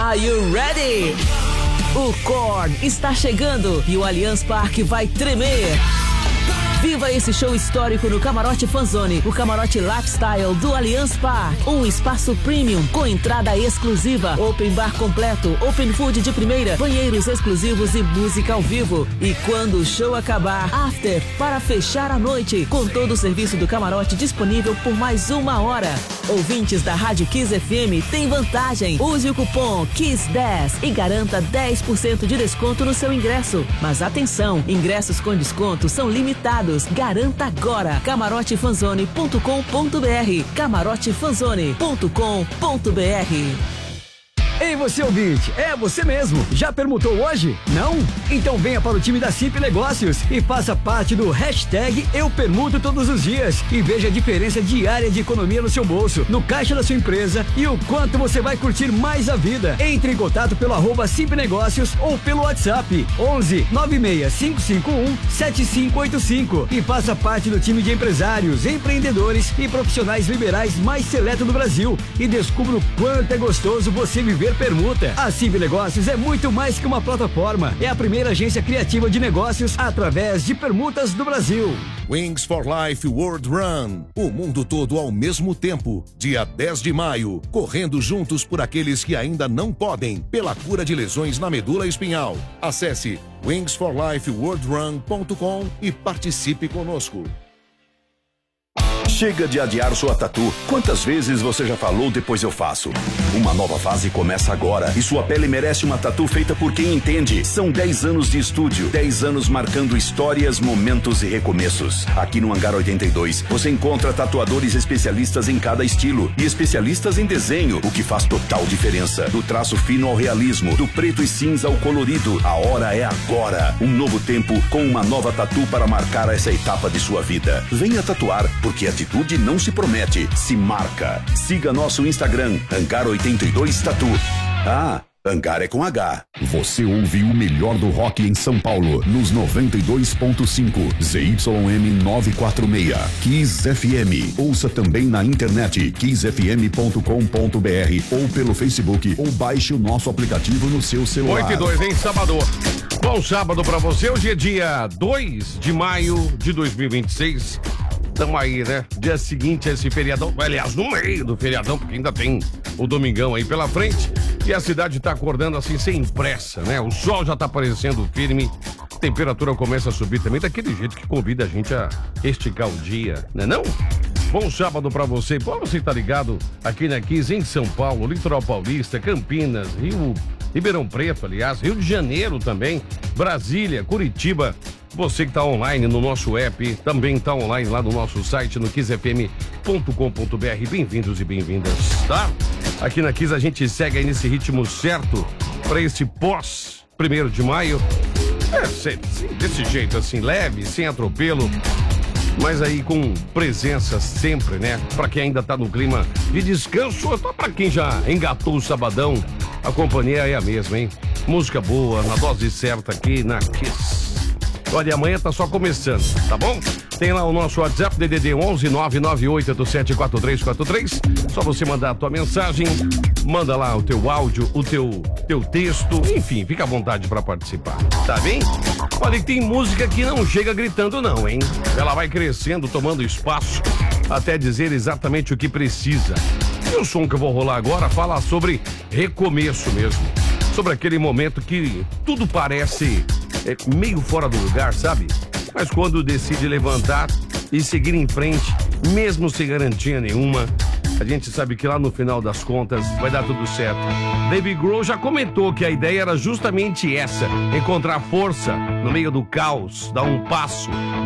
Are you ready? O Korn está chegando e o Allianz Parque vai tremer. Viva esse show histórico no Camarote Fanzone, o camarote lifestyle do Allianz Parque. Um espaço premium com entrada exclusiva, open bar completo, open food de primeira, banheiros exclusivos e música ao vivo. E quando o show acabar, after para fechar a noite, com todo o serviço do camarote disponível por mais 1 hora. Ouvintes da Rádio Kiss FM têm vantagem. Use o cupom KISS10 e garanta 10% de desconto no seu ingresso. Mas atenção, ingressos com desconto são limitados. Garanta agora. camarotefanzone.com.br camarotefanzone.com.br. Ei, você ouvinte, é você mesmo. Já permutou hoje? Não? Então venha para o time da Simp Negócios e faça parte do hashtag Eu Permuto Todos os Dias e veja a diferença diária de economia no seu bolso, no caixa da sua empresa e o quanto você vai curtir mais a vida. Entre em contato pelo @Simp Negócios ou pelo WhatsApp 11 96 551 7585 e faça parte do time de empresários, empreendedores e profissionais liberais mais seleto do Brasil e descubra o quanto é gostoso você viver permuta. A Simp Negócios é muito mais que uma plataforma. É a primeira agência criativa de negócios através de permutas do Brasil. Wings for Life World Run. O mundo todo ao mesmo tempo. Dia 10 de maio. Correndo juntos por aqueles que ainda não podem. Pela cura de lesões na medula espinhal. Acesse wingsforlifeworldrun.com e participe conosco. Chega de adiar sua tatu. Quantas vezes você já falou depois eu faço? Uma nova fase começa agora e sua pele merece uma tatu feita por quem entende. São 10 anos de estúdio, 10 anos marcando histórias, momentos e recomeços. Aqui no Hangar 82, você encontra tatuadores especialistas em cada estilo e especialistas em desenho, o que faz total diferença. Do traço fino ao realismo, do preto e cinza ao colorido, a hora é agora. Um novo tempo com uma nova tatu para marcar essa etapa de sua vida. Venha tatuar, porque atitude não se promete, se marca. Siga nosso Instagram, Hangar 82 Tatu. Ah, Hangar é com H. Você ouve o melhor do rock em São Paulo, nos 92.5 ZYM 946. Kiss FM. Ouça também na internet kissfm.com.br ou pelo Facebook ou baixe o nosso aplicativo no seu celular. 8 e 2, hein? Sábado. Bom sábado pra você. Hoje é dia 2 de maio de 2026. Tamo aí, né? Dia seguinte a esse feriadão, aliás, no meio do feriadão, porque ainda tem o domingão aí pela frente. E a cidade tá acordando assim, sem pressa, né? O sol já tá aparecendo firme, a temperatura começa a subir também, daquele jeito que convida a gente a esticar o dia, né não? Bom sábado pra você. Pô, você tá ligado aqui na Kiss, em São Paulo, Litoral Paulista, Campinas, Ribeirão Preto, aliás, Rio de Janeiro também, Brasília, Curitiba. Você que tá online no nosso app, também tá online lá no nosso site, no kissfm.com.br. Bem-vindos e bem-vindas, tá? Aqui na Kiss a gente segue aí nesse ritmo certo para esse pós 1º de maio. Desse jeito assim, leve, sem atropelo, mas aí com presença sempre, né? Pra quem ainda tá no clima de descanso, ou pra quem já engatou o sabadão, a companhia é a mesma, hein? Música boa, na dose certa aqui na Kiss. Olha, amanhã tá só começando, tá bom? Tem lá o nosso WhatsApp, DDD 11 998874343. Só você mandar a tua mensagem, manda lá o teu áudio, o teu texto, enfim, fica à vontade pra participar, tá bem? Olha, e tem música que não chega gritando não, hein? Ela vai crescendo, tomando espaço, até dizer exatamente o que precisa. E o som que eu vou rolar agora fala sobre recomeço mesmo. Sobre aquele momento que tudo parece meio fora do lugar, sabe? Mas quando decide levantar e seguir em frente, mesmo sem garantia nenhuma, a gente sabe que lá no final das contas vai dar tudo certo. Dave Grohl já comentou que a ideia era justamente essa: encontrar força no meio do caos, dar um passo